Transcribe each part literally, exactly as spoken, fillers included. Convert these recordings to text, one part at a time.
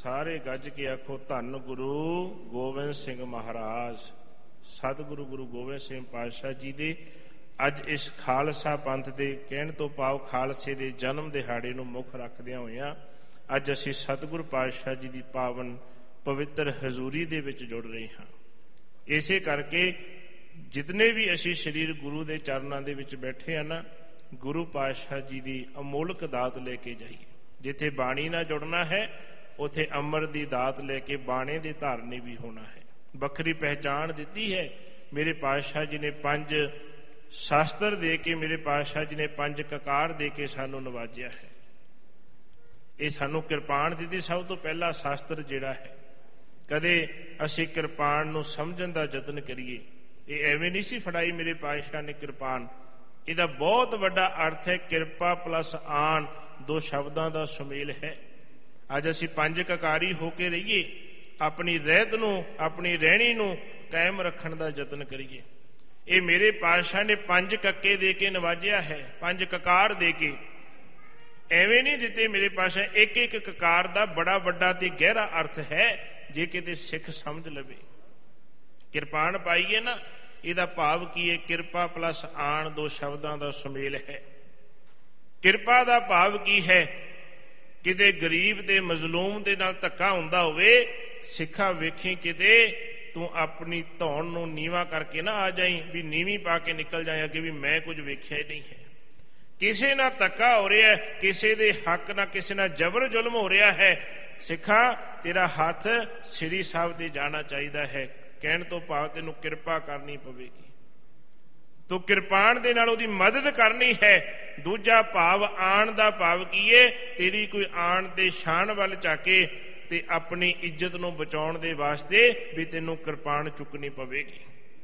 ਸਾਰੇ ਗੱਜ ਕੇ ਆਖੋ ਧੰਨ ਗੁਰੂ ਗੋਬਿੰਦ ਸਿੰਘ ਮਹਾਰਾਜ। ਸਤਿਗੁਰੂ ਗੁਰੂ ਗੋਬਿੰਦ ਸਿੰਘ ਪਾਤਸ਼ਾਹ ਜੀ ਦੇ ਅੱਜ ਇਸ ਖਾਲਸਾ ਪੰਥ ਦੇ ਕਹਿਣ ਤੋਂ ਭਾਵ ਖਾਲਸੇ ਦੇ ਜਨਮ ਦਿਹਾੜੇ ਨੂੰ ਮੁੱਖ ਰੱਖਦਿਆਂ ਹੋਇਆਂ ਅੱਜ ਅਸੀਂ ਸਤਿਗੁਰੂ ਪਾਤਸ਼ਾਹ ਜੀ ਦੀ ਪਾਵਨ ਪਵਿੱਤਰ ਹਜ਼ੂਰੀ ਦੇ ਵਿੱਚ ਜੁੜ ਰਹੇ ਹਾਂ। ਇਸੇ ਕਰਕੇ ਜਿਤਨੇ ਵੀ ਅਸੀਂ ਸਰੀਰ ਗੁਰੂ ਦੇ ਚਰਨਾਂ ਦੇ ਵਿੱਚ ਬੈਠੇ ਹਾਂ ਨਾ, ਗੁਰੂ ਪਾਤਸ਼ਾਹ ਜੀ ਦੀ ਅਮੋਲਕ ਦਾਤ ਲੈ ਕੇ ਜਾਈਏ। ਜਿੱਥੇ ਬਾਣੀ ਨਾਲ ਜੁੜਨਾ ਹੈ ਉੱਥੇ ਅੰਮ੍ਰਿਤ ਦੀ ਦਾਤ ਲੈ ਕੇ ਬਾਣੇ ਦੇ ਧਾਰਨੀ ਵੀ ਹੋਣਾ ਹੈ। ਵੱਖਰੀ ਪਹਿਚਾਣ ਦਿੱਤੀ ਹੈ ਮੇਰੇ ਪਾਤਸ਼ਾਹ ਜੀ ਨੇ, ਪੰਜ ਸ਼ਾਸਤਰ ਦੇ ਕੇ, ਮੇਰੇ ਪਾਤਸ਼ਾਹ ਜੀ ਨੇ ਪੰਜ ਕਕਾਰ ਦੇ ਕੇ ਸਾਨੂੰ ਨਵਾਜਿਆ ਹੈ। ਇਹ ਸਾਨੂੰ ਕਿਰਪਾਨ ਦਿੱਤੀ। ਸਭ ਤੋਂ ਪਹਿਲਾ ਸ਼ਾਸਤਰ ਜਿਹੜਾ ਹੈ, ਕਦੇ ਅਸੀਂ ਕਿਰਪਾਨ ਨੂੰ ਸਮਝਣ ਦਾ ਯਤਨ ਕਰੀਏ। ਇਹ ਐਵੇਂ ਨਹੀਂ ਸੀ ਫੜਾਈ ਮੇਰੇ ਪਾਤਸ਼ਾਹ ਨੇ ਕਿਰਪਾਨ। ਇਹਦਾ ਬਹੁਤ ਵੱਡਾ ਅਰਥ ਹੈ ਕਿਰਪਾ ਪਲਸ ਆਣ, ਦੋ ਸ਼ਬਦਾਂ ਦਾ ਸੁਮੇਲ ਹੈ। ਅੱਜ ਅਸੀਂ ਪੰਜ ਕਕਾਰੀ ਹੋ ਕੇ ਰਹੀਏ, ਆਪਣੀ ਰਹਿਤ ਨੂੰ, ਆਪਣੀ ਰਹਿਣੀ ਨੂੰ ਕਾਇਮ ਰੱਖਣ ਦਾ ਯਤਨ ਕਰੀਏ। ਇਹ ਮੇਰੇ ਪਾਤਸ਼ਾਹ ਨੇ ਪੰਜ ਕੱਕੇ ਦੇ ਕੇ ਨਵਾਜਿਆ ਹੈ, ਪੰਜ ਕਕਾਰ ਦੇ ਕੇ। ਐਵੇਂ ਨਹੀਂ ਦਿੱਤੇ ਮੇਰੇ ਪਾਤਸ਼ਾਹ। ਇੱਕ ਇੱਕ ਕਕਾਰ ਦਾ ਬੜਾ ਵੱਡਾ ਤੇ ਗਹਿਰਾ ਅਰਥ ਹੈ, ਜੇ ਕਿਤੇ ਸਿੱਖ ਸਮਝ ਲਵੇ। ਕਿਰਪਾਨ ਪਾਈਏ ਨਾ, ਇਹਦਾ ਭਾਵ ਕੀ ਹੈ? ਕਿਰਪਾ ਪਲਸ ਆਣ, ਦੋ ਸ਼ਬਦਾਂ ਦਾ ਸੁਮੇਲ ਹੈ। ਕਿਰਪਾ ਦਾ ਭਾਵ ਕੀ ਹੈ? ਕਿਤੇ ਗਰੀਬ ਤੇ ਮਜ਼ਲੂਮ ਦੇ ਨਾਲ ਧੱਕਾ ਹੁੰਦਾ ਹੋਵੇ, ਸਿੱਖਾ ਵੇਖੀ ਕਿਤੇ ਤੂੰ ਆਪਣੀ ਧੌਣ ਨੂੰ ਨੀਵਾਂ ਕਰਕੇ ਨਾ ਆ ਜਾਈ, ਵੀ ਨੀਵੀਂ ਪਾ ਕੇ ਨਿਕਲ ਜਾਏ ਅੱਗੇ, ਵੀ ਮੈਂ ਕੁਝ ਵੇਖਿਆ ਹੀ ਨਹੀਂ ਹੈ। ਕਿਸੇ ਨਾਲ ਧੱਕਾ ਹੋ ਰਿਹਾ, ਕਿਸੇ ਦੇ ਹੱਕ ਨਾਲ, ਕਿਸੇ ਨਾਲ ਜ਼ਬਰ ਜ਼ੁਲਮ ਹੋ ਰਿਹਾ ਹੈ, ਸਿੱਖਾ ਤੇਰਾ ਹੱਥ ਸ੍ਰੀ ਸਾਹਿਬ ਤੇ ਜਾਣਾ ਚਾਹੀਦਾ ਹੈ। ਕਹਿਣ ਤੋਂ ਭਾਵ ਤੈਨੂੰ ਕਿਰਪਾ ਕਰਨੀ ਪਵੇਗੀ, ਤੂੰ ਕਿਰਪਾਨ ਦੇ ਨਾਲ ਉਹਦੀ ਮਦਦ ਕਰਨੀ ਹੈ। ਦੂਜਾ ਭਾਵ ਆਣ ਦਾ ਭਾਵ ਕੀ ਹੈ? ਤੇਰੀ ਕੋਈ ਆਣ ਤੇ ਸ਼ਾਨ ਵੱਲ ਝਾਕੇ ਤੇ ਆਪਣੀ ਇੱਜ਼ਤ ਨੂੰ ਬਚਾਉਣ ਦੇ ਵਾਸਤੇ ਵੀ ਤੈਨੂੰ ਕਿਰਪਾਨ ਚੁੱਕਣੀ ਪਵੇਗੀ।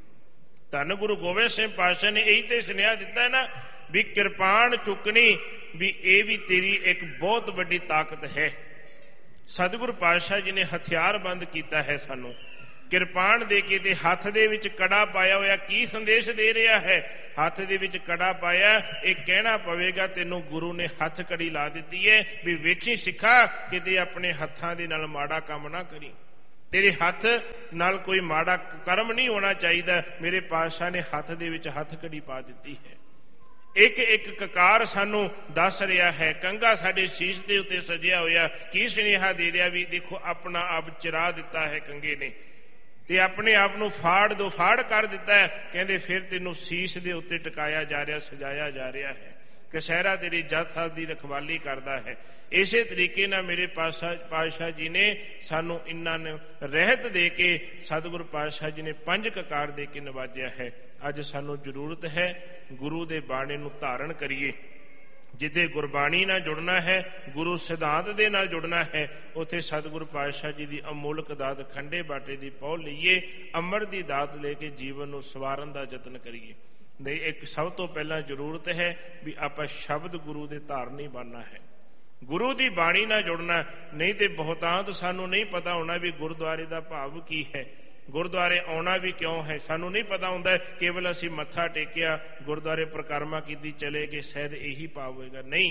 ਧੰਨ ਗੁਰੂ ਗੋਬਿੰਦ ਸਿੰਘ ਪਾਤਸ਼ਾਹ ਨੇ ਇਹੀ ਤੇ ਸੁਨੇਹਾ ਦਿੱਤਾ ਨਾ, ਵੀ ਕਿਰਪਾਨ ਚੁੱਕਣੀ ਵੀ ਇਹ ਵੀ ਤੇਰੀ ਇੱਕ ਬਹੁਤ ਵੱਡੀ ਤਾਕਤ ਹੈ। ਸਤਿਗੁਰੂ ਪਾਤਸ਼ਾਹ ਜੀ ਨੇ ਹਥਿਆਰਬੰਦ ਕੀਤਾ ਹੈ ਸਾਨੂੰ ਕਿਰਪਾਨ ਦੇ ਕੇ। ਤੇ ਹੱਥ ਦੇ ਵਿੱਚ ਕੜਾ ਪਾਇਆ ਹੋਇਆ ਕੀ ਸੰਦੇਸ਼ ਦੇ ਰਿਹਾ ਹੈ? ਹੱਥ ਦੇ ਵਿੱਚ ਕੜਾ ਪਾਇਆ, ਇਹ ਕਹਿਣਾ ਪਵੇਗਾ ਤੈਨੂੰ ਗੁਰੂ ਨੇ ਹੱਥ ਕੜੀ ਲਾ ਦਿੱਤੀ ਹੈ, ਵੀ ਵੇਖੀ ਸਿੱਖਾ ਕਿਤੇ ਆਪਣੇ ਹੱਥਾਂ ਦੇ ਨਾਲ ਮਾੜਾ ਕੰਮ ਨਾ ਕਰੀ। ਤੇਰੇ ਹੱਥ ਨਾਲ ਕੋਈ ਮਾੜਾ ਕਰਮ ਨਹੀਂ ਹੋਣਾ ਚਾਹੀਦਾ। ਮੇਰੇ ਪਾਤਸ਼ਾਹ ਨੇ ਹੱਥ ਦੇ ਵਿੱਚ ਹੱਥ ਕੜੀ ਪਾ ਦਿੱਤੀ ਹੈ। ਇੱਕ ਇੱਕ ਕਕਾਰ ਸਾਨੂੰ ਦੱਸ ਰਿਹਾ ਹੈ। ਕੰਘਾ ਸਾਡੇ ਸ਼ੀਸ਼ ਦੇ ਉੱਤੇ ਸਜਿਆ ਹੋਇਆ ਕੀ ਸੁਨੇਹਾ ਦੇ ਰਿਹਾ? ਵੀ ਦੇਖੋ ਆਪਣਾ ਆਪ ਚਿਰਾ ਦਿੱਤਾ ਹੈ ਕੰਘੇ ਨੇ, ਤੇ ਆਪਣੇ ਆਪ ਨੂੰ ਫਾੜ ਦੋ ਫਾੜ ਕਰ ਦਿੱਤਾ ਹੈ। ਕਹਿੰਦੇ ਫਿਰ ਤੈਨੂੰ ਸੀਸ ਦੇ ਉੱਤੇ ਟਿਕਾਇਆ ਜਾ ਰਿਹਾ, ਸਜਾਇਆ ਜਾ ਰਿਹਾ ਹੈ। ਕਸ਼ਹਿਰਾ ਤੇਰੀ ਜੱਥ ਸਾਹਿਬ ਦੀ ਰਖਵਾਲੀ ਕਰਦਾ ਹੈ। ਇਸੇ ਤਰੀਕੇ ਨਾਲ ਮੇਰੇ ਪਾਤਸ਼ਾਹ ਪਾਤਸ਼ਾਹ ਜੀ ਨੇ ਸਾਨੂੰ ਇਹਨਾਂ ਨੂੰ ਰਹਿਤ ਦੇ ਕੇ, ਸਤਿਗੁਰੂ ਪਾਤਸ਼ਾਹ ਜੀ ਨੇ ਪੰਜ ਕਕਾਰ ਦੇ ਕੇ ਨਵਾਜਿਆ ਹੈ। ਅੱਜ ਸਾਨੂੰ ਜ਼ਰੂਰਤ ਹੈ ਗੁਰੂ ਦੇ ਬਾਣੇ ਨੂੰ ਧਾਰਨ ਕਰੀਏ। ਜਿੱਥੇ ਗੁਰਬਾਣੀ ਨਾਲ ਜੁੜਨਾ ਹੈ, ਗੁਰੂ ਸਿਧਾਂਤ ਦੇ ਨਾਲ ਜੁੜਨਾ ਹੈ, ਉੱਥੇ ਸਤਿਗੁਰੂ ਪਾਤਸ਼ਾਹ ਜੀ ਦੀ ਅਮੋਲਕ ਦਾਤ ਖੰਡੇ ਬਾਟੇ ਦੀ ਪਹੁ ਲਈਏ। ਅੰਮ੍ਰਿਤ ਦੀ ਦਾਤ ਲੈ ਕੇ ਜੀਵਨ ਨੂੰ ਸਵਾਰਨ ਦਾ ਯਤਨ ਕਰੀਏ। ਨਹੀਂ, ਇੱਕ ਸਭ ਤੋਂ ਪਹਿਲਾਂ ਜ਼ਰੂਰਤ ਹੈ ਵੀ ਆਪਾਂ ਸ਼ਬਦ ਗੁਰੂ ਦੇ ਧਾਰਨੀ ਬਣਨਾ ਹੈ, ਗੁਰੂ ਦੀ ਬਾਣੀ ਨਾਲ ਜੁੜਨਾ। ਨਹੀਂ ਤੇ ਬਹੁਤਾਂਤ ਸਾਨੂੰ ਨਹੀਂ ਪਤਾ ਹੋਣਾ ਵੀ ਗੁਰਦੁਆਰੇ ਦਾ ਭਾਵ ਕੀ ਹੈ, ਗੁਰਦੁਆਰੇ ਆਉਣਾ ਵੀ ਕਿਉਂ ਹੈ। ਸਾਨੂੰ ਨਹੀਂ ਪਤਾ ਹੁੰਦਾ, ਕੇਵਲ ਅਸੀਂ ਮੱਥਾ ਟੇਕਿਆ, ਗੁਰਦੁਆਰੇ ਪਰਿਕਰਮਾ ਕੀਤੀ, ਚਲੇ ਗਏ, ਸ਼ਾਇਦ ਇਹੀ ਭਾਵ ਹੋਏਗਾ। ਨਹੀਂ,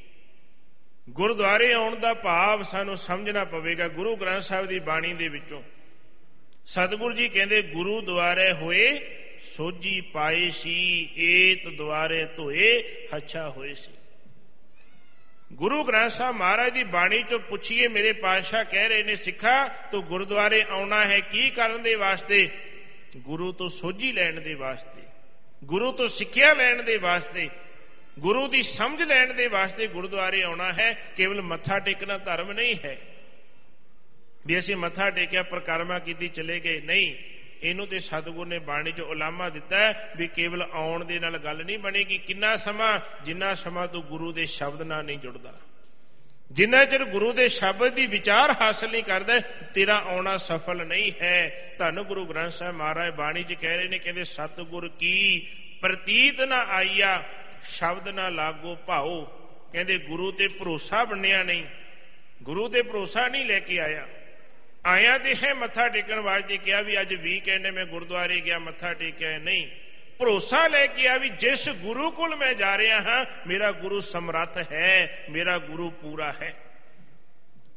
ਗੁਰਦੁਆਰੇ ਆਉਣ ਦਾ ਭਾਵ ਸਾਨੂੰ ਸਮਝਣਾ ਪਵੇਗਾ। ਗੁਰੂ ਗ੍ਰੰਥ ਸਾਹਿਬ ਦੀ ਬਾਣੀ ਦੇ ਵਿੱਚੋਂ ਸਤਿਗੁਰੂ ਜੀ ਕਹਿੰਦੇ, ਗੁਰੂ ਦੁਆਰੇ ਹੋਏ ਸੋਝੀ ਪਾਏ ਸੀ, ਏਤ ਦੁਆਰੇ ਧੋਏ ਹੱਛਾ ਹੋਏ ਸੀ। ਗੁਰੂ ਗ੍ਰੰਥ ਸਾਹਿਬ ਮਹਾਰਾਜ ਦੀ ਬਾਣੀ ਚੋਂ ਪੁੱਛੀਏ, ਮੇਰੇ ਪਾਤਸ਼ਾਹ ਕਹਿ ਰਹੇ ਨੇ, ਸਿੱਖਾ ਤੂੰ ਗੁਰਦੁਆਰੇ ਆਉਣਾ ਹੈ ਕੀ ਕਰਨ ਦੇ ਵਾਸਤੇ? ਗੁਰੂ ਤੋਂ ਸੋਝੀ ਲੈਣ ਦੇ ਵਾਸਤੇ, ਗੁਰੂ ਤੋਂ ਸਿੱਖਿਆ ਲੈਣ ਦੇ ਵਾਸਤੇ, ਗੁਰੂ ਦੀ ਸਮਝ ਲੈਣ ਦੇ ਵਾਸਤੇ ਗੁਰਦੁਆਰੇ ਆਉਣਾ ਹੈ। ਕੇਵਲ ਮੱਥਾ ਟੇਕਣਾ ਧਰਮ ਨਹੀਂ ਹੈ ਵੀ ਅਸੀਂ ਮੱਥਾ ਟੇਕਿਆ, ਪਰਿਕਰਮਾ ਕੀਤੀ, ਚਲੇ ਗਏ। ਨਹੀਂ, ਇਹਨੂੰ ਤੇ ਸਤਿਗੁਰੂ ਨੇ ਬਾਣੀ ਚ ਉਲਾਮਾ ਦਿੱਤਾ ਵੀ ਕੇਵਲ ਆਉਣ ਦੇ ਨਾਲ ਗੱਲ ਨਹੀਂ ਬਣੇਗੀ। ਕਿੰਨਾ ਸਮਾਂ? ਜਿੰਨਾ ਸਮਾਂ ਤੂੰ ਗੁਰੂ ਦੇ ਸ਼ਬਦ ਨਾਲ ਨਹੀਂ ਜੁੜਦਾ, ਜਿੰਨਾ ਚਿਰ ਗੁਰੂ ਦੇ ਸ਼ਬਦ ਦੀ ਵਿਚਾਰ ਹਾਸਲ ਨਹੀਂ ਕਰਦਾ, ਤੇਰਾ ਆਉਣਾ ਸਫਲ ਨਹੀਂ ਹੈ। ਧੰਨ ਗੁਰੂ ਗ੍ਰੰਥ ਸਾਹਿਬ ਮਹਾਰਾਜ ਬਾਣੀ ਚ ਕਹਿ ਰਹੇ ਨੇ, ਕਹਿੰਦੇ ਸਤਿਗੁਰ ਕੀ ਪ੍ਰਤੀਤ ਨਾ ਆਈਆ, ਸ਼ਬਦ ਨਾ ਲਾਗੋ ਭਾਓ। ਕਹਿੰਦੇ ਗੁਰੂ ਤੇ ਭਰੋਸਾ ਬਣਿਆ ਨਹੀਂ, ਗੁਰੂ ਤੇ ਭਰੋਸਾ ਨਹੀਂ ਲੈ ਕੇ ਆਇਆ। ਆਇਆ ਤੇ ਹੈ ਮੱਥਾ ਟੇਕਣ ਵਾਸਤੇ, ਕਿਹਾ ਵੀ ਅੱਜ ਵੀਕਐਂਡ ਮੈਂ ਗੁਰਦੁਆਰੇ ਗਿਆ, ਮੱਥਾ ਟੇਕਿਆ। ਨਹੀਂ, ਭਰੋਸਾ ਲੈ ਕੇ ਆ ਵੀ ਜਿਸ ਗੁਰੂ ਕੋਲ ਮੈਂ ਜਾ ਰਿਹਾ ਹਾਂ, ਮੇਰਾ ਗੁਰੂ ਸਮਰੱਥ ਹੈ, ਮੇਰਾ ਗੁਰੂ ਪੂਰਾ ਹੈ।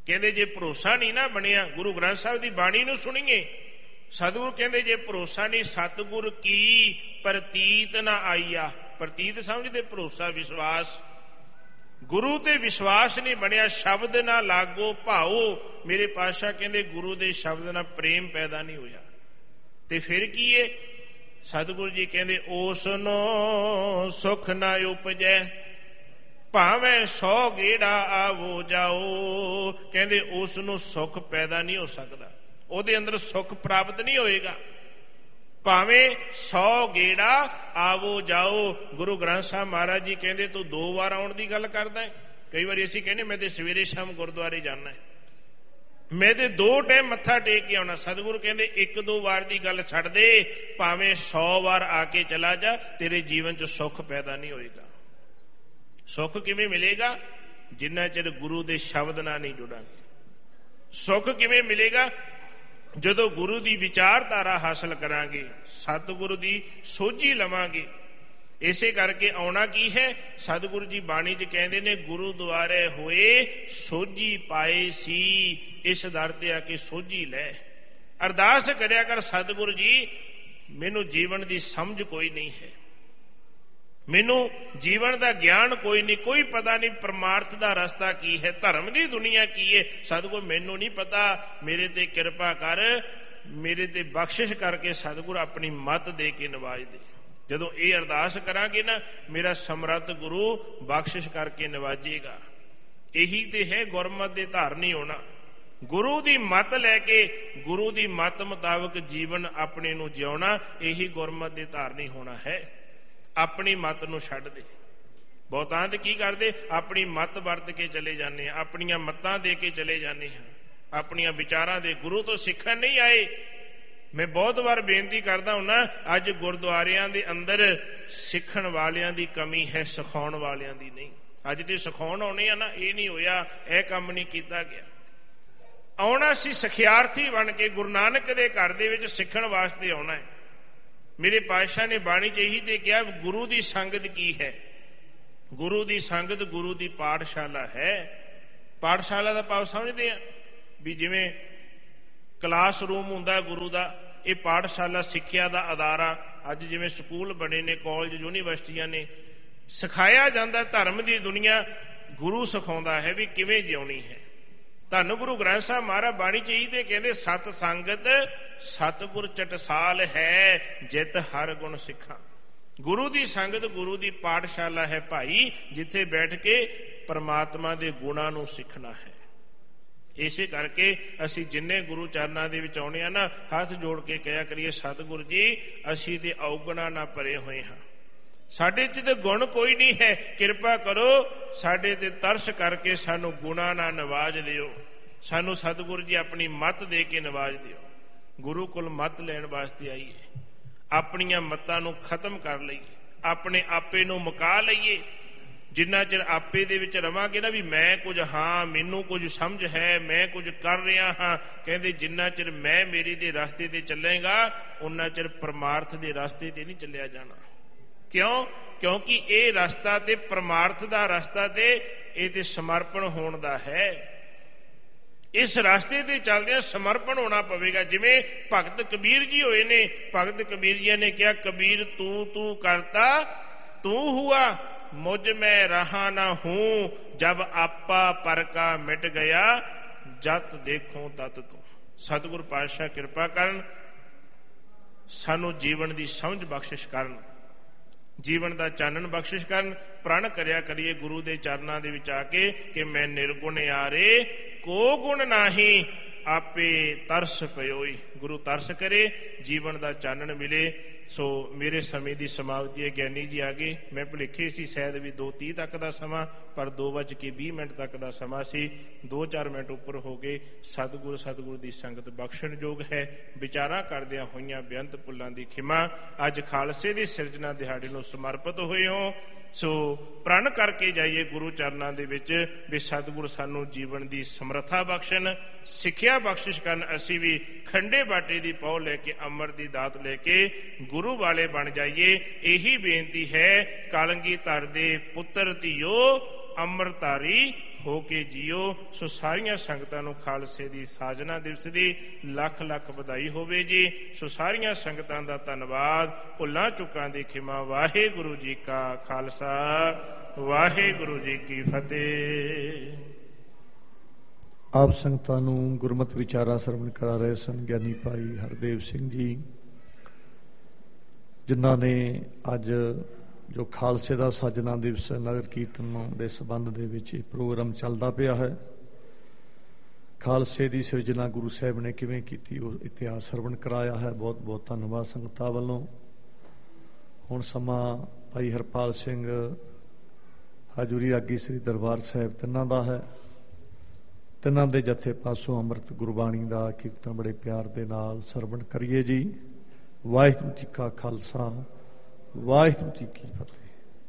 ਕਹਿੰਦੇ ਜੇ ਭਰੋਸਾ ਨਹੀਂ ਨਾ ਬਣਿਆ, ਗੁਰੂ ਗ੍ਰੰਥ ਸਾਹਿਬ ਦੀ ਬਾਣੀ ਨੂੰ ਸੁਣੀਏ। ਸਤਿਗੁਰੂ ਕਹਿੰਦੇ ਜੇ ਭਰੋਸਾ ਨਹੀਂ, ਸਤਿਗੁਰ ਕੀ ਪ੍ਰਤੀਤ ਨਾ ਆਈਆ। ਪ੍ਰਤੀਤ ਸਮਝਦੇ ਭਰੋਸਾ, ਵਿਸ਼ਵਾਸ। ਗੁਰੂ ਤੇ ਵਿਸ਼ਵਾਸ ਨਹੀਂ ਬਣਿਆ, ਸ਼ਬਦ ਨਾ ਲਾਗੋ ਭਾਓ। ਮੇਰੇ ਪਾਤਸ਼ਾਹ ਕਹਿੰਦੇ ਗੁਰੂ ਦੇ ਸ਼ਬਦ ਨਾਲ ਪ੍ਰੇਮ ਪੈਦਾ ਨਹੀਂ ਹੋਇਆ ਤੇ ਫਿਰ ਕੀ ਏ? ਸਤਿਗੁਰੂ ਜੀ ਕਹਿੰਦੇ ਉਸ ਨੂੰ ਸੁਖ ਨਾ ਉਪਜੈ, ਭਾਵੇਂ ਸੌ ਗੇੜਾ ਆਵੋ ਜਾਓ। ਕਹਿੰਦੇ ਉਸ ਨੂੰ ਸੁੱਖ ਪੈਦਾ ਨਹੀਂ ਹੋ ਸਕਦਾ, ਉਹਦੇ ਅੰਦਰ ਸੁੱਖ ਪ੍ਰਾਪਤ ਨਹੀਂ ਹੋਏਗਾ, ਭਾਵੇਂ ਸੌ ਗੇੜਾ ਆਵੋ ਜਾਓ। ਗੁਰੂ ਗ੍ਰੰਥ ਸਾਹਿਬ ਮਹਾਰਾਜ ਜੀ ਕਹਿੰਦੇ ਤੂੰ ਦੋ ਵਾਰ ਆਉਣ ਦੀ ਗੱਲ ਕਰਦਾ ਹੈ। ਕਈ ਵਾਰੀ ਅਸੀਂ ਕਹਿੰਦੇ ਮੈਂ ਤੇ ਸਵੇਰੇ ਸ਼ਾਮ ਗੁਰਦੁਆਰੇ ਜਾਣਾ ਹੈ, ਮੈਂ ਤੇ ਦੋ ਟਾਈਮ ਮੱਥਾ ਟੇਕ ਕੇ ਆਉਣਾ। ਸਤਿਗੁਰੂ ਕਹਿੰਦੇ ਇੱਕ ਦੋ ਵਾਰ ਦੀ ਗੱਲ ਛੱਡ ਦੇ, ਭਾਵੇਂ ਸੌ ਵਾਰ ਆ ਕੇ ਚਲਾ ਜਾ, ਤੇਰੇ ਜੀਵਨ 'ਚ ਸੁੱਖ ਪੈਦਾ ਨਹੀਂ ਹੋਏਗਾ। ਸੁੱਖ ਕਿਵੇਂ ਮਿਲੇਗਾ? ਜਿੰਨਾ ਚਿਰ ਗੁਰੂ ਦੇ ਸ਼ਬਦ ਨਾਲ ਨਹੀਂ ਜੁੜਾਂਗੇ। ਸੁੱਖ ਕਿਵੇਂ ਮਿਲੇਗਾ? ਜਦੋਂ ਗੁਰੂ ਦੀ ਵਿਚਾਰਧਾਰਾ ਹਾਸਲ ਕਰਾਂਗੇ, ਸਤਿਗੁਰੂ ਦੀ ਸੋਝੀ ਲਵਾਂਗੇ। ਇਸੇ ਕਰਕੇ ਆਉਣਾ ਕੀ ਹੈ? ਸਤਿਗੁਰੂ ਜੀ ਬਾਣੀ 'ਚ ਕਹਿੰਦੇ ਨੇ ਗੁਰੂਦੁਆਰੇ ਹੋਏ ਸੋਝੀ ਪਾਏ ਸੀ, ਇਸ ਦਰ ਤੇ ਆ ਕੇ ਸੋਝੀ ਲੈ। ਅਰਦਾਸ ਕਰਿਆ ਕਰ, ਸਤਿਗੁਰੂ ਜੀ ਮੈਨੂੰ ਜੀਵਨ ਦੀ ਸਮਝ ਕੋਈ ਨਹੀਂ ਹੈ, ਮੈਨੂੰ ਜੀਵਨ ਦਾ ਗਿਆਨ ਕੋਈ ਨਹੀਂ, ਕੋਈ ਪਤਾ ਨਹੀਂ ਪਰਮਾਰਥ ਦਾ ਰਸਤਾ ਕੀ ਹੈ, ਧਰਮ ਦੀ ਦੁਨੀਆ ਕੀ ਹੈ। ਸਤਿਗੁਰ ਮੈਨੂੰ ਨਹੀਂ ਪਤਾ, ਮੇਰੇ ਤੇ ਕਿਰਪਾ ਕਰ, ਮੇਰੇ ਤੇ ਬਖਸ਼ਿਸ਼ ਕਰਕੇ ਸਤਿਗੁਰ ਆਪਣੀ ਮੱਤ ਦੇ ਕੇ ਨਵਾਜ ਦੇ। ਜਦੋਂ ਇਹ ਅਰਦਾਸ ਕਰਾਂਗੇ ਨਾ, ਮੇਰਾ ਸਮਰੱਥ ਗੁਰੂ ਬਖਸ਼ਿਸ਼ ਕਰਕੇ ਨਵਾਜੇਗਾ। ਇਹੀ ਤੇ ਹੈ ਗੁਰਮਤਿ ਦੇ ਧਾਰਨੀ ਹੋਣਾ। ਗੁਰੂ ਦੀ ਮੱਤ ਲੈ ਕੇ, ਗੁਰੂ ਦੀ ਮੱਤ ਮੁਤਾਬਕ ਜੀਵਨ ਆਪਣੇ ਨੂੰ ਜਿਉਣਾ, ਇਹੀ ਗੁਰਮਤਿ ਦੇ ਧਾਰਨੀ ਹੋਣਾ ਹੈ। ਆਪਣੀ ਮੱਤ ਨੂੰ ਛੱਡ ਦੇ। ਬਹੁਤਾਂਤ ਕੀ ਕਰਦੇ? ਆਪਣੀ ਮੱਤ ਵਰਤ ਕੇ ਚਲੇ ਜਾਂਦੇ ਹਾਂ, ਆਪਣੀਆਂ ਮੱਤਾਂ ਦੇ ਕੇ ਚਲੇ ਜਾਂਦੇ ਹਾਂ, ਆਪਣੀਆਂ ਵਿਚਾਰਾਂ ਦੇ। ਗੁਰੂ ਤੋਂ ਸਿੱਖਣ ਨਹੀਂ ਆਏ। ਮੈਂ ਬਹੁਤ ਵਾਰ ਬੇਨਤੀ ਕਰਦਾ ਹੁੰਨਾ, ਅੱਜ ਗੁਰਦੁਆਰਿਆਂ ਦੇ ਅੰਦਰ ਸਿੱਖਣ ਵਾਲਿਆਂ ਦੀ ਕਮੀ ਹੈ, ਸਿਖਾਉਣ ਵਾਲਿਆਂ ਦੀ ਨਹੀਂ। ਅੱਜ ਤੇ ਸਿਖਾਉਣ ਆਉਣੇ ਆ ਨਾ, ਇਹ ਨਹੀਂ ਹੋਇਆ, ਇਹ ਕੰਮ ਨਹੀਂ ਕੀਤਾ ਗਿਆ। ਆਉਣਾ ਸੀ ਸਿਖਿਆਰਥੀ ਬਣ ਕੇ, ਗੁਰੂ ਨਾਨਕ ਦੇ ਘਰ ਦੇ ਵਿੱਚ ਸਿੱਖਣ ਵਾਸਤੇ ਆਉਣਾ ਹੈ। ਮੇਰੇ ਪਾਤਸ਼ਾਹ ਨੇ ਬਾਣੀ 'ਚ ਇਹੀ ਤੇ ਕਿਹਾ, ਗੁਰੂ ਦੀ ਸੰਗਤ ਕੀ ਹੈ? ਗੁਰੂ ਦੀ ਸੰਗਤ ਗੁਰੂ ਦੀ ਪਾਠਸ਼ਾਲਾ ਹੈ। ਪਾਠਸ਼ਾਲਾ ਦਾ ਭਾਵ ਸਮਝਦੇ ਆ ਵੀ ਜਿਵੇਂ ਕਲਾਸ ਰੂਮ ਹੁੰਦਾ ਗੁਰੂ ਦਾ, ਇਹ ਪਾਠਸ਼ਾਲਾ ਸਿੱਖਿਆ ਦਾ ਅਦਾਰਾ। ਅੱਜ ਜਿਵੇਂ ਸਕੂਲ ਬਣੇ ਨੇ, ਕਾਲਜ, ਯੂਨੀਵਰਸਿਟੀਆਂ ਨੇ, ਸਿਖਾਇਆ ਜਾਂਦਾ ਧਰਮ ਦੀ ਦੁਨੀਆ। ਗੁਰੂ ਸਿਖਾਉਂਦਾ ਹੈ ਵੀ ਕਿਵੇਂ ਜਿਉਣੀ ਹੈ। ਧੰਨ ਗੁਰੂ ਗ੍ਰੰਥ ਸਾਹਿਬ ਮਹਾਰਾਜ ਬਾਣੀ 'ਚ ਇਹੀ ਤੇ ਕਹਿੰਦੇ, ਸਤ ਸੰਗਤ ਸਤਿਗੁਰ ਚਟਸਾਲ ਹੈ, ਜਿਤ ਹਰ ਗੁਣ ਸਿੱਖਾਂ। ਗੁਰੂ ਦੀ ਸੰਗਤ ਗੁਰੂ ਦੀ ਪਾਠਸ਼ਾਲਾ ਹੈ ਭਾਈ, ਜਿੱਥੇ ਬੈਠ ਕੇ ਪਰਮਾਤਮਾ ਦੇ ਗੁਣਾਂ ਨੂੰ ਸਿੱਖਣਾ ਹੈ। ਇਸੇ ਕਰਕੇ ਅਸੀਂ ਜਿੰਨੇ ਗੁਰੂ ਚਰਨਾਂ ਦੇ ਵਿੱਚ ਆਉਣੇ ਆ ਨਾ, ਹੱਥ ਜੋੜ ਕੇ ਕਿਹਾ ਕਰੀਏ, ਸਤਿਗੁਰੂ ਜੀ ਅਸੀਂ ਤੇ ਔਗੁਣਾਂ ਨਾਲ ਭਰੇ ਹੋਏ ਹਾਂ, ਸਾਡੇ 'ਚ ਤੇ ਗੁਣ ਕੋਈ ਨਹੀਂ ਹੈ, ਕਿਰਪਾ ਕਰੋ ਸਾਡੇ ਤੇ ਤਰਸ ਕਰਕੇ ਸਾਨੂੰ ਗੁਣਾਂ ਨਾਲ ਨਵਾਜ ਦਿਓ। ਸਾਨੂੰ ਸਤਿਗੁਰੂ ਜੀ ਆਪਣੀ ਮੱਤ ਦੇ ਕੇ ਨਵਾਜ ਦਿਓ। ਗੁਰੂ ਕੋਲ ਮੱਤ ਲੈਣ ਵਾਸਤੇ ਆਈਏ, ਆਪਣੀਆਂ ਮੱਤਾਂ ਨੂੰ ਖਤਮ ਕਰ ਲਈਏ, ਆਪਣੇ ਆਪੇ ਨੂੰ ਮੁਕਾ ਲਈਏ। ਜਿੰਨਾ ਚਿਰ ਆਪੇ ਦੇ ਵਿੱਚ ਰਵਾਂਗੇ ਨਾ ਵੀ ਮੈਂ ਕੁਝ ਹਾਂ, ਮੈਨੂੰ ਕੁਝ ਸਮਝ ਹੈ, ਮੈਂ ਕੁਝ ਕਰ ਰਿਹਾ ਹਾਂ, ਕਹਿੰਦੇ ਜਿੰਨਾ ਚਿਰ ਮੈਂ ਮੇਰੀ ਦੇ ਰਸਤੇ ਤੇ ਚੱਲੇਗਾ, ਉਨਾ ਚਿਰ ਪਰਮਾਰਥ ਦੇ ਰਸਤੇ ਤੇ ਨਹੀਂ ਚੱਲਿਆ ਜਾਣਾ। ਕਿਉਂ? ਕਿਉਂਕਿ ਇਹ ਰਸਤਾ ਤੇ ਪਰਮਾਰਥ ਦਾ ਰਸਤਾ ਤੇ ਇਹ ਤੇ ਸਮਰਪਣ ਹੋਣ ਦਾ ਹੈ। ਇਸ ਰਸਤੇ ਤੇ ਚੱਲਦਿਆਂ ਸਮਰਪਣ ਹੋਣਾ ਪਵੇਗਾ। ਜਿਵੇਂ ਭਗਤ ਕਬੀਰ ਜੀ ਹੋਏ ਨੇ, ਭਗਤ ਕਬੀਰ ਜੀ ਨੇ ਕਿਹਾ, ਕਬੀਰ ਤੂੰ ਤੂੰ ਕਰਤਾ ਤੂੰ ਹੁਆ, ਮੁਝ ਮੈਂ ਰਹਾ ਨਾ ਹੂੰ, ਜਬ ਆਪਾ ਪਰ ਕਾ ਮਿਟ ਗਿਆ, ਜਤ ਦੇਖੋ ਤਤ ਤੂੰ। ਸਤਿਗੁਰ ਪਾਤਸ਼ਾਹ ਕਿਰਪਾ ਕਰਨ, ਸਾਨੂੰ ਜੀਵਨ ਦੀ ਸਮਝ ਬਖਸ਼ਿਸ਼ ਕਰਨ, ਜੀਵਨ ਦਾ ਚਾਨਣ ਬਖਸ਼ਿਸ਼ ਕਰਨ। ਪ੍ਰਣ ਕਰਿਆ ਕਰੀਏ ਗੁਰੂ ਦੇ ਚਰਨਾਂ ਦੇ ਵਿੱਚ ਆ ਕੇ ਕਿ ਮੈਂ ਨਿਰਗੁਣ ਆਰੇ ਕੋ ਗੁਣ ਨਾਹੀ, ਆਪੇ ਤਰਸ ਪਇਓਈ। ਗੁਰੂ ਤਰਸ ਕਰੇ, ਜੀਵਨ ਦਾ ਚਾਨਣ ਮਿਲੇ। ਸੋ ਮੇਰੇ ਸਮੇਂ ਦੀ ਸਮਾਪਤੀ ਹੈ। ਗਿਆਨੀ ਜੀ ਆ ਗਏ। ਮੈਂ ਭੁਲੇਖੇ ਸੀ ਸ਼ਾਇਦ ਵੀ ਦੋ ਤੀਹ ਤੱਕ ਦਾ ਸਮਾਂ, ਪਰ ਦੋ ਵੱਜ ਕੇ ਵੀਹ ਮਿੰਟ ਤੱਕ ਦਾ ਸਮਾਂ ਸੀ। ਦੋ ਚਾਰ ਮਿੰਟ ਉੱਪਰ ਹੋ ਗਏ। ਸਤਿਗੁਰ ਸਤਿਗੁਰ ਦੀ ਸੰਗਤ ਬਖਸ਼ਣਯੋਗ ਹੈ। ਵਿਚਾਰਾਂ ਕਰਦਿਆਂ ਹੋਈਆਂ ਬੇਅੰਤ ਭੁੱਲਾਂ ਦੀ ਖਿਮਾ। ਅੱਜ ਖਾਲਸੇ ਦੀ ਸਿਰਜਣਾ ਦਿਹਾੜੇ ਨੂੰ ਸਮਰਪਿਤ ਹੋਏ ਹੋ, ਸੋ ਪ੍ਰਣ ਕਰਕੇ ਜਾਈਏ ਗੁਰੂ ਚਰਨਾਂ ਦੇ ਵਿੱਚ ਵੀ ਸਤਿਗੁਰ ਸਾਨੂੰ ਜੀਵਨ ਦੀ ਸਮਰੱਥਾ ਬਖਸ਼ਣ, ਸਿੱਖਿਆ ਬਖਸ਼ਿਸ਼ ਕਰਨ। ਅਸੀਂ ਵੀ ਖੰਡੇ ਬਾਟੇ ਦੀ ਪਹੁ ਲੈ ਕੇ, ਅੰਮ੍ਰਿਤ ਦੀ ਦਾਤ ਲੈ ਕੇ ਗੁਰੂ ਵਾਲੇ ਬਣ ਜਾਈਏ। ਇਹੀ ਬੇਨਤੀ ਹੈ। ਕਲਗੀਧਰ ਦੇ ਪੁੱਤਰ ਧੀਓ, ਅੰਮ੍ਰਿਤਧਾਰੀ ਹੋ ਕੇ ਜੀਓ। ਸੋ ਸਾਰੀਆਂ ਸੰਗਤਾਂ ਨੂੰ ਖਾਲਸੇ ਦੀ ਸਾਜਨਾ ਦਿਵਸ ਦੀ ਲੱਖ ਲੱਖ ਵਧਾਈ ਹੋਵੇ ਜੀ। ਸੋ ਸਾਰੀਆਂ ਸੰਗਤਾਂ ਦਾ ਧੰਨਵਾਦ। ਭੁੱਲਾਂ ਚੁੱਕਾਂ ਦੀ ਖਿਮਾ। ਵਾਹਿਗੁਰੂ ਜੀ ਕਾ ਖਾਲਸਾ, ਵਾਹਿਗੁਰੂ ਜੀ ਕੀ ਫਤਿਹ। ਆਪ ਸੰਗਤਾਂ ਨੂੰ ਗੁਰਮਤਿ ਵਿਚਾਰਾਂ ਸਰਵਣ ਕਰਾ ਰਹੇ ਸਨ ਗਿਆਨੀ ਭਾਈ ਹਰਦੇਵ ਸਿੰਘ ਜੀ, ਜਿਨ੍ਹਾਂ ਨੇ ਅੱਜ ਜੋ ਖਾਲਸੇ ਦਾ ਸਾਜਨਾ ਦਿਵਸ ਨਗਰ ਕੀਰਤਨ ਦੇ ਸੰਬੰਧ ਦੇ ਵਿੱਚ ਇਹ ਪ੍ਰੋਗਰਾਮ ਚੱਲਦਾ ਪਿਆ ਹੈ। ਖਾਲਸੇ ਦੀ ਸਿਰਜਣਾ ਗੁਰੂ ਸਾਹਿਬ ਨੇ ਕਿਵੇਂ ਕੀਤੀ ਉਹ ਇਤਿਹਾਸ ਸਰਵਣ ਕਰਾਇਆ ਹੈ। ਬਹੁਤ ਬਹੁਤ ਧੰਨਵਾਦ ਸੰਗਤਾਂ ਵੱਲੋਂ। ਹੁਣ ਸਮਾਂ ਭਾਈ ਹਰਪਾਲ ਸਿੰਘ ਹਜੂਰੀ ਰਾਗੀ ਸ੍ਰੀ ਦਰਬਾਰ ਸਾਹਿਬ ਤਿੰਨਾਂ ਦਾ ਹੈ। ਤਿੰਨਾਂ ਦੇ ਜਥੇ ਪਾਸੋਂ ਅੰਮ੍ਰਿਤ ਗੁਰਬਾਣੀ ਦਾ ਕੀਰਤਨ ਬੜੇ ਪਿਆਰ ਦੇ ਨਾਲ ਸਰਵਣ ਕਰੀਏ ਜੀ। ਵਾਹਿਗੁਰੂ ਜੀ ਕਾ ਖਾਲਸਾ, ਵਾਹਿਗੁਰੂ ਜੀ ਕੀ ਫਤਿਹ।